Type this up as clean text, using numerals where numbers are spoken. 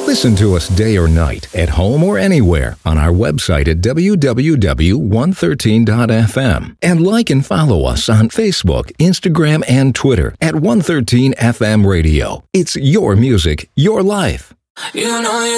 Listen to us day or night, at home or anywhere, on our website at www.113.fm. And like and follow us on Facebook, Instagram, and Twitter at 113 FM Radio. It's your music, your life. You know you